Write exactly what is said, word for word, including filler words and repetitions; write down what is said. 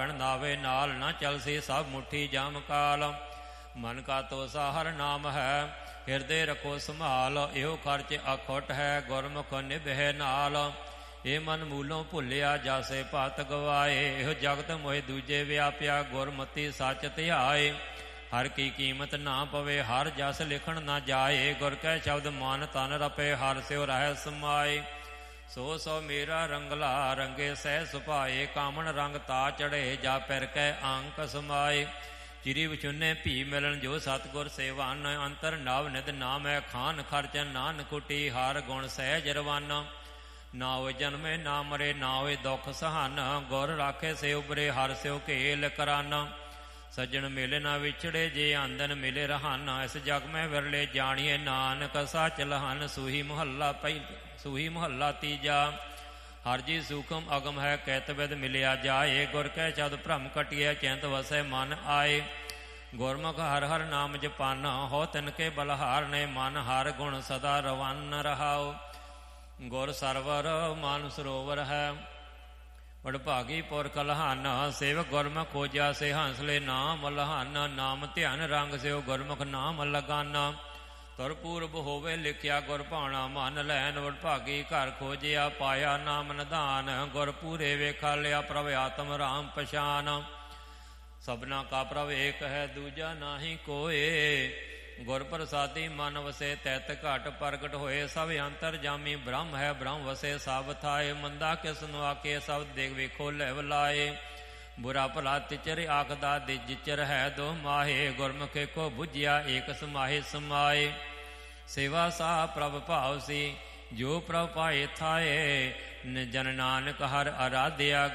ਬਿਨ ਨਾਵੇ ਨਾਲ ਨਾ ਚਲਸੀ ਸਭ ਮੁੱਠੀ ਜਾਮ ਕਾਲ। ਮਨ ਕਾ ਤੋਸਾ ਹਰ ਨਾਮ ਹੈ ਹਿਰਦੇ ਰੱਖੋ ਸੰਭਾਲ। ਇਹੋ ਖਰਚ ਅਖੁੱਟ ਹੈ ਗੁਰਮੁਖ ਨਿਭੇ ਨਾਲ। ਇਹ ਮਨ ਮੂਲੋਂ ਭੁੱਲਿਆ ਜਾਸੇ ਭਤ ਗਵਾਏ। ਇਹੋ ਜਗਤ ਮੋਹਿ ਦੂਜੇ ਵਿਆਪਿਆ ਗੁਰਮਤੀ ਸੱਚ ਧਿਆਏ। ਹਰ ਕੀ ਕੀਮਤ ਨਾ ਪਵੇ ਹਰ ਜਸ ਲਿਖਣ ਨਾ ਜਾਏ। ਗੁਰ ਕੈ ਸ਼ਬਦ ਮਨ ਤਨ ਰਪੇ ਹਰ ਸਿਉ ਰਹਿ ਸਮਾਏ। ਸੋ ਸੋ ਮੇਰਾ ਰੰਗਲਾ ਰੰਗੇ ਸਹਿ ਸੁਭਾਏ। ਕਾਮਣ ਰੰਗ ਤਾ ਚੜੇ ਜਾ ਪਿਰ ਕੈ ਅੰਕ ਸਮਾਏ। ਚਿਰੀ ਵਿਚੁੰਨੇ ਭੀ ਮਿਲਣ ਜੋ ਸਤਿਗੁਰ ਸੇਵਾਨ। ਅੰਤਰ ਨਵ ਨਿਧ ਨਾਮੈ ਖਾਨ ਖਰਚਨ ਨਾਨਕ ਕੁਟੀ। ਹਰ ਗੁਣ ਸਹਿਜ ਰਵਾਨਾ ਨਾ ਹੋਏ ਜਨਮੇ ਨਾ ਮਰੇ ਨਾ ਹੋਏ ਦੁੱਖ ਸਹਾਨ। ਗੁਰ ਰਾਖੇ ਸੇ ਉਬਰੇ ਹਰ ਸਿਉ ਘੇਲ ਕਰਾਨਾ। ਸੱਜਣ ਮਿਲੇ ਨਾ ਵਿਛੜੇ ਜੇ ਆਂਦਨ ਮਿਲੇ ਰਹਾਨਾ। ਇਸ ਜਗ ਮੈਂ ਵਿਰਲੇ ਜਾਣੀਏ ਨਾਨਕ ਸੱਚ ਲਹਨ। ਸੂਹੀ ਮੁਹੱਲਾ ਪਹਿ ਸੂਹੀ ਮੁਹੱਲਾ ਤੀਜਾ। ਹਰ ਜੀ ਸੂਖਮ ਅਗਮ ਹੈ ਕਹਿਤ ਵਿਦ ਮਿਲਿਆ ਜਾਏ। ਗੁਰ ਕੈ ਸ਼ਬਦ ਭ੍ਰਮ ਕਟਿਐ ਚਿੰਤ ਵਸੈ ਮਨ ਆਏ। ਗੁਰਮੁਖ ਹਰ ਹਰ ਨਾਮ ਜਪਾਨਾ ਹੋ ਤਿਨਕੇ ਬਲਹਾਰ ਨੇ। ਮਨ ਹਰ ਗੁਣ ਸਦਾ ਰਵਨ ਰਹਾਓ। ਗੁਰ ਸਰਵਰ ਮਨ ਸਰੋਵਰ ਹੈ ਵਡਭਾਗੀ ਪੁਰਖ ਲਹਾਨਾ। ਸੇਵਕ ਗੁਰਮੁਖ ਖੋਜਿਆ ਸੇ ਹੰਸਲੇ ਨਾਮ ਲਹਾਨਾ। ਨਾਮ ਧਿਆਨ ਰੰਗ ਸਿਓ ਗੁਰਮੁਖ ਨਾਮ ਲਗਾਨਾ। ਤੁਰ ਪੂਰਬ ਹੋਵੇ ਲਿਖਿਆ ਗੁਰ ਭਾਣਾ। ਮਨ ਲੈਨ ਵਡਭਾਗੀ ਘਰ ਖੋਜਿਆ ਪਾਇਆ ਨਾਮ ਨਿਧਾਨ। ਗੁਰ ਪੂਰੇ ਵੇਖਾ ਲਿਆ ਪ੍ਰਭ ਆਤਮ ਰਾਮ ਪਛਾਨ। ਸਭਨਾ ਕਾ ਪ੍ਰਭ ਏਕ ਹੈ ਦੂਜਾ ਨਾਹੀ ਕੋਏ। ਗੁਰ ਪ੍ਰਸਾਦੀ ਮਨ ਵਸੇ ਤੈਤ ਘਟ ਪ੍ਰਗਟ ਹੋਏ। ਸਭ ਅੰਤਰ ਜਾਮੀ ਬ੍ਰਹਮ ਹੈ ਬ੍ਰਹਮ ਵਸੇ ਸਭ ਥਾਏ। ਮੰਦਾ ਕਿਸ ਨੂੰ ਆਕੇ ਸਭ ਦੇਖ ਵੇਖੋ ਲੈ ਵਲਾਏ। ਬੁਰਾ ਭਲਾ ਤਿਚਰ ਆਖਦਾ ਦੇ ਜਿਚਰ ਹੈ ਦੋ ਮਾਹੇ। ਗੁਰਮੁਖੇ ਕੋ ਬੁਝਿਆ ਏਕ ਸਮਾਹੇ ਸਮਾਏ। ਸੇਵਾ ਸਾ ਪ੍ਰਭ ਭਾਵ ਸੀ ਜੋ ਪ੍ਰਭ ਪਾਏ ਥਾਏ। ਜਨ ਨਾਨਕ ਹਰ ਅਰਾਧਿਆ